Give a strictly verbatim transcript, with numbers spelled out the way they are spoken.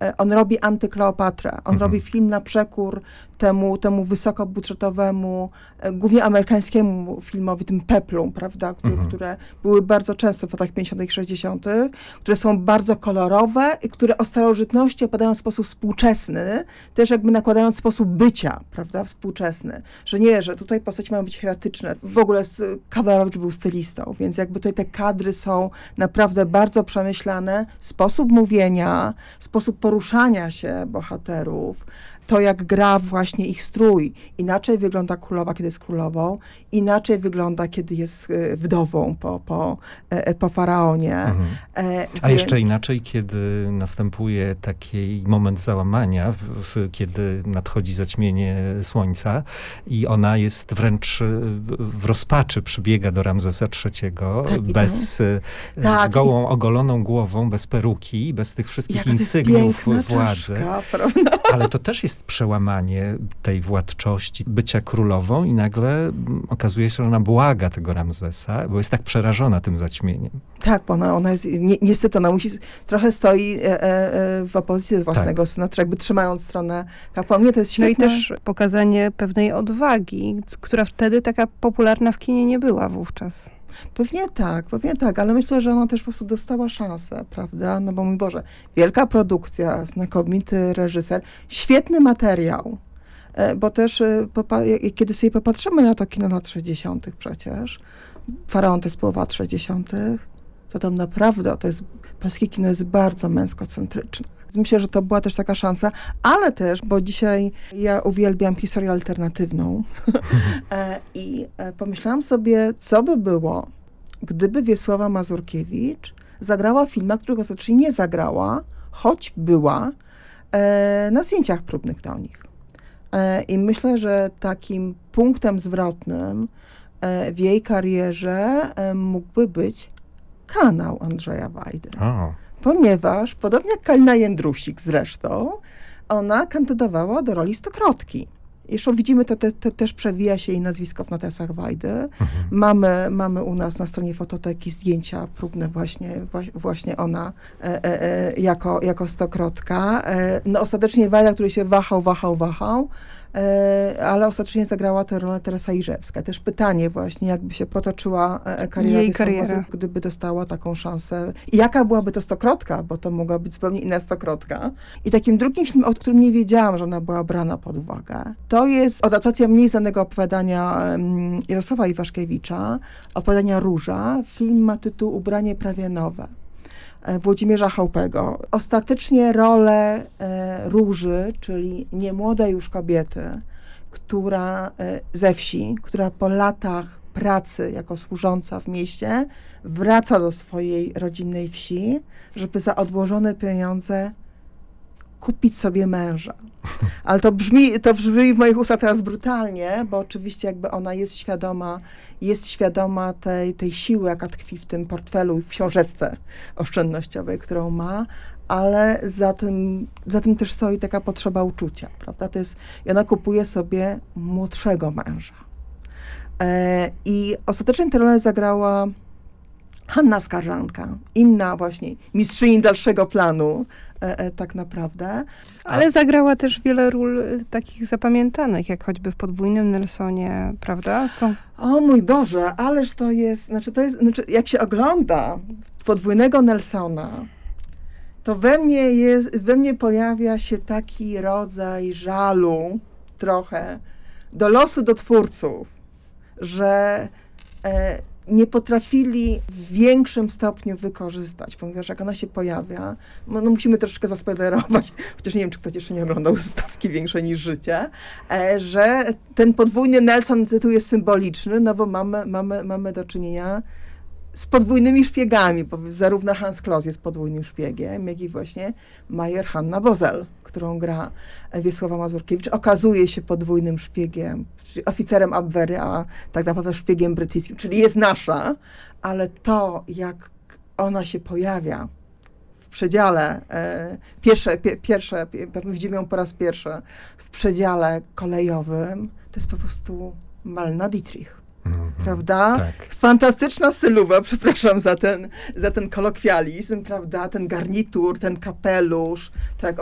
e, on robi antykleopatrę, on Mhm. robi film na przekór temu, temu wysokobudżetowemu, e, głównie amerykańskiemu filmowi, tym peplum, prawda, który, Mhm. które były bardzo często w latach pięćdziesiątych i sześćdziesiątych, które są bardzo kolorowe i które o starożytności opadają w sposób współczesny, też jakby nakładając sposób bycia, prawda, współczesny. Że nie, że tutaj postaci mają być hieratyczne. W ogóle Kawalerowicz był stylistą, więc jakby tutaj te kadry są naprawdę bardzo przemyślane. Sposób mówienia, sposób poruszania się bohaterów, to jak gra właśnie ich strój. Inaczej wygląda królowa, kiedy jest królową, inaczej wygląda, kiedy jest e, wdową po, po, e, po faraonie. Mhm. E, A więc- jeszcze inaczej, kiedy następuje taki moment załamania, w, w, kiedy nadchodzi zaćmienie słońca i ona jest wręcz w rozpaczy, przybiega do Ramzesa trzeciego, Tak, i bez, Tak, z gołą, ogoloną głową, bez peruki, bez tych wszystkich Jaka to jest insygniów piękna władzy. czaszka, prawda? Ale to też jest przełamanie tej władczości, bycia królową i nagle mm, okazuje się, że ona błaga tego Ramzesa, bo jest tak przerażona tym zaćmieniem. Tak, bo ona, ona jest, ni, niestety ona musi, trochę stoi e, e, w opozycji do własnego syna, czy jakby trzymając stronę kapłana. Nie, to jest No i świetne. też pokazanie pewnej odwagi, c- która wtedy taka popularna w kinie nie była wówczas. Pewnie tak, pewnie tak, ale myślę, że ona też po prostu dostała szansę, prawda? No bo mój Boże, wielka produkcja, znakomity reżyser, świetny materiał, e, bo też e, popa- jak- kiedy sobie popatrzymy na to kino lat sześćdziesiątych przecież, Faraon to jest połowa lat sześćdziesiątych, to tam naprawdę, to jest, polskie kino jest bardzo męskocentryczne. Więc myślę, że to była też taka szansa, ale też, bo dzisiaj ja uwielbiam historię alternatywną e, i e, pomyślałam sobie, co by było, gdyby Wiesława Mazurkiewicz zagrała w filmach, których ostatecznie nie zagrała, choć była e, na zdjęciach próbnych do nich. E, I myślę, że takim punktem zwrotnym e, w jej karierze e, mógłby być kanał Andrzeja Wajdy. O, Ponieważ, podobnie jak Kalina Jędrusik zresztą, ona kandydowała do roli Stokrotki. Jeszcze widzimy, to te, te, też przewija się jej nazwisko w notesach Wajdy. mhm. Mamy, mamy u nas na stronie fototeki zdjęcia próbne właśnie, wła- właśnie ona e, e, e, jako, jako Stokrotka. E, no ostatecznie Wajda, który się wahał, wahał, wahał, e, ale ostatecznie zagrała tę rolę Teresa Iżewska. Też pytanie właśnie, jakby się potoczyła e, kariera Jej Wiesławy kariera. Mazur, gdyby dostała taką szansę. I jaka byłaby to Stokrotka, bo to mogła być zupełnie inna Stokrotka. I takim drugim filmem, o którym nie wiedziałam, że ona była brana pod uwagę, to jest adaptacja mniej znanego opowiadania um, Jarosława Iwaszkiewicza, opowiadania Róża. Film ma tytuł Ubranie prawie nowe. e, Włodzimierza Chałupego. Ostatecznie rolę e, Róży, czyli niemłodej już kobiety, która e, ze wsi, która po latach pracy jako służąca w mieście wraca do swojej rodzinnej wsi, żeby za odłożone pieniądze kupić sobie męża. Ale to brzmi, to brzmi w moich ustach teraz brutalnie, bo oczywiście jakby ona jest świadoma, jest świadoma tej, tej siły, jaka tkwi w tym portfelu i w książeczce oszczędnościowej, którą ma, ale za tym, za tym też stoi taka potrzeba uczucia, prawda? To jest, i ona kupuje sobie młodszego męża. E, I ostatecznie tę rolę zagrała Hanna Skarżanka, inna właśnie mistrzyni dalszego planu, e, e, tak naprawdę. Ale zagrała też wiele ról y, takich zapamiętanych, jak choćby w Podwójnym Nelsonie, prawda? Są O mój Boże, ależ to jest, znaczy to jest, znaczy jak się ogląda Podwójnego Nelsona, to we mnie jest, we mnie pojawia się taki rodzaj żalu trochę do losu, do twórców, że e, nie potrafili w większym stopniu wykorzystać, ponieważ jak ona się pojawia, no, no musimy troszeczkę zaspoilerować, chociaż nie wiem, czy ktoś jeszcze nie oglądał Stawki większe niż życie, e, że ten podwójny Nelson tytuł jest symboliczny, no bo mamy, mamy, mamy do czynienia z podwójnymi szpiegami, bo zarówno Hans Kloss jest podwójnym szpiegiem, jak i właśnie Majer Hanna Bozel, którą gra Wiesława Mazurkiewicz, okazuje się podwójnym szpiegiem, czyli oficerem Abwehry, a tak naprawdę szpiegiem brytyjskim, czyli jest nasza, ale to, jak ona się pojawia w przedziale, e, pierwsze, pie, pierwsze pie, widzimy ją po raz pierwszy w przedziale kolejowym, to jest po prostu Malna Dietrich. Mhm. Prawda? Tak. Fantastyczna stylowa, przepraszam za ten, za ten kolokwializm, prawda? Ten garnitur, ten kapelusz, tak